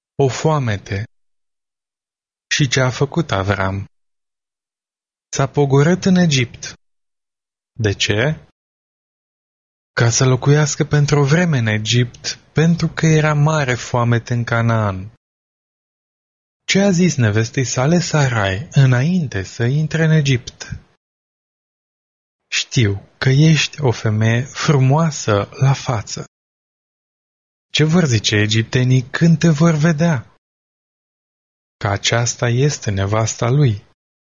o foamete. Și ce a făcut Avram? S-a pogorât în Egipt. De ce? Ca să locuiască pentru o vreme în Egipt, pentru că era mare foamete în Canaan. Ce a zis nevestei sale Sarai înainte să intre în Egipt? Știu că ești o femeie frumoasă la față. Ce vor zice egiptenii când te vor vedea? Că aceasta este nevasta lui.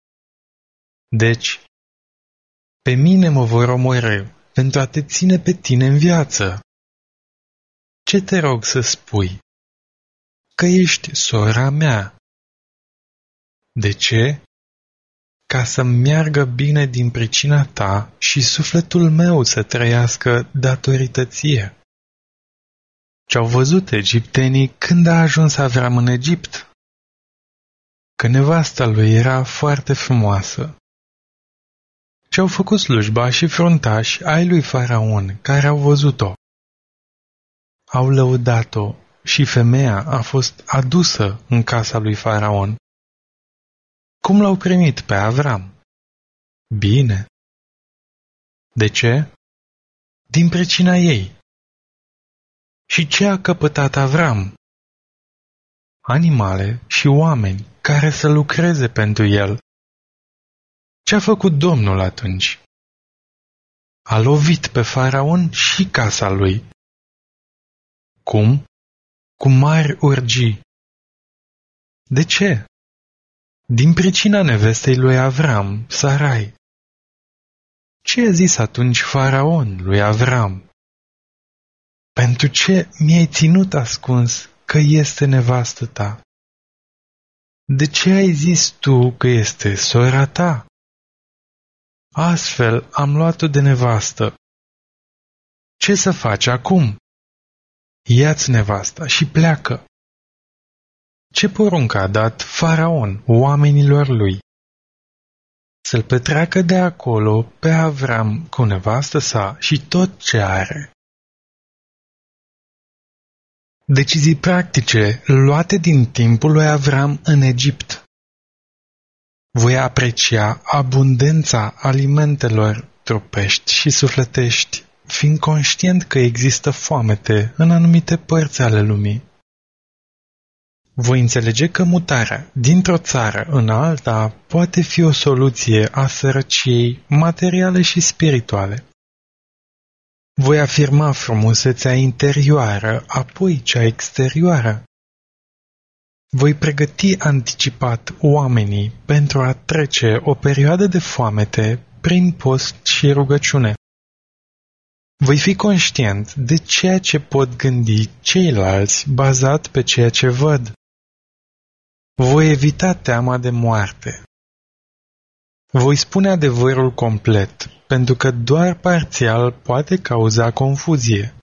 Deci, pe mine mă vor omorî pentru a te ține pe tine în viață. Ce te rog să spui? Că ești sora mea. De ce? Ca să-mi meargă bine din pricina ta și sufletul meu să trăiască datorită ție. Ce-au văzut egiptenii când a ajuns Avram în Egipt? Că nevasta lui era foarte frumoasă. Ce-au făcut slujba și fruntași ai lui Faraon care au văzut-o? Au lăudat-o și femeia a fost adusă în casa lui Faraon. Cum l-au primit pe Avram? Bine. De ce? Din pricina ei. Și ce a căpătat Avram? Animale și oameni care să lucreze pentru el. Ce a făcut Domnul atunci? A lovit pe Faraon și casa lui. Cum? Cu mari urgii. De ce? Din pricina nevestei lui Avram, Sarai. Ce a zis atunci Faraon lui Avram? Pentru ce mi-ai ținut ascuns că este nevastă ta? De ce ai zis tu că este sora ta? Astfel am luat-o de nevastă. Ce să faci acum? Ia-ți nevasta și pleacă. Ce poruncă a dat Faraon oamenilor lui? Să-l petreacă de acolo pe Avram cu nevastă sa și tot ce are. Decizii practice luate din timpul lui Avram în Egipt. Voi aprecia abundența alimentelor trupești și sufletești, fiind conștient că există foamete în anumite părți ale lumii. Voi înțelege că mutarea dintr-o țară în alta poate fi o soluție a sărăciei materiale și spirituale. Voi afirma frumusețea interioară, apoi cea exterioară. Voi pregăti anticipat oamenii pentru a trece o perioadă de foamete prin post și rugăciune. Voi fi conștient de ceea ce pot gândi ceilalți bazat pe ceea ce văd. Voi evita teama de moarte. Voi spune adevărul complet, pentru că doar parțial poate cauza confuzie.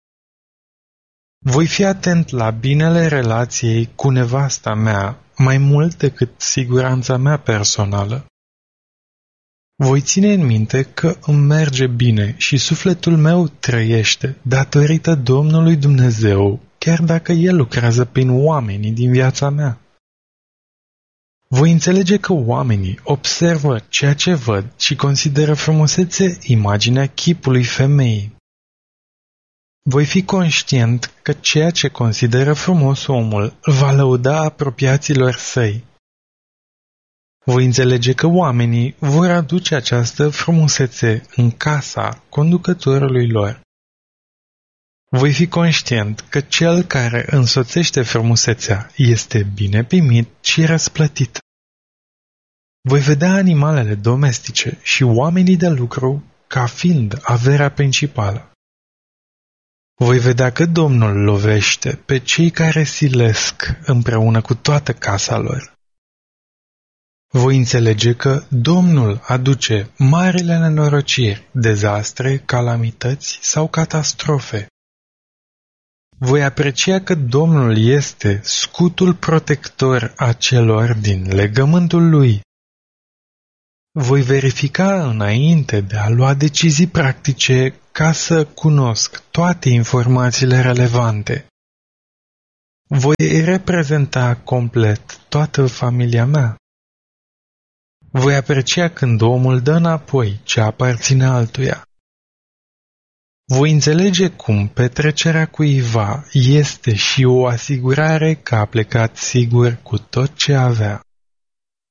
Voi fi atent la binele relației cu nevasta mea mai mult decât siguranța mea personală. Voi ține în minte că îmi merge bine și sufletul meu trăiește datorită Domnului Dumnezeu, chiar dacă El lucrează prin oamenii din viața mea. Voi înțelege că oamenii observă ceea ce văd și consideră frumusețe imaginea chipului femeii. Voi fi conștient că ceea ce consideră frumos omul va lăuda apropiaților săi. Voi înțelege că oamenii vor aduce această frumusețe în casa conducătorului lor. Voi fi conștient că cel care însoțește frumusețea este bine primit și răsplătit. Voi vedea animalele domestice și oamenii de lucru ca fiind averea principală. Voi vedea că Domnul lovește pe cei care silesc împreună cu toată casa lor. Voi înțelege că Domnul aduce marile nenorociri, dezastre, calamități sau catastrofe. Voi aprecia că Domnul este scutul protector a celor din legământul Lui. Voi verifica înainte de a lua decizii practice ca să cunosc toate informațiile relevante. Voi reprezenta complet toată familia mea. Voi aprecia când omul dă înapoi ce aparține altuia. Voi înțelege cum petrecerea cuiva este și o asigurare că a plecat sigur cu tot ce avea.